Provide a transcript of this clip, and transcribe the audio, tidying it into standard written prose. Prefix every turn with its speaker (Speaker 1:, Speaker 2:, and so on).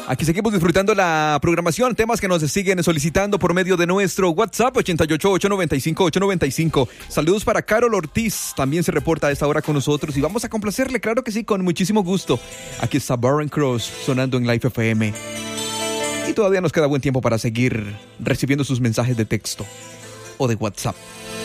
Speaker 1: Aquí seguimos disfrutando la programación, temas que nos siguen solicitando por medio de nuestro WhatsApp 888-95-895. Saludos para Carol Ortiz, también se reporta a esta hora con nosotros y vamos a complacerle, claro que sí, con muchísimo gusto. Aquí está Barren Cross sonando en Live FM. Y todavía nos queda buen tiempo para seguir recibiendo sus mensajes de texto o de WhatsApp.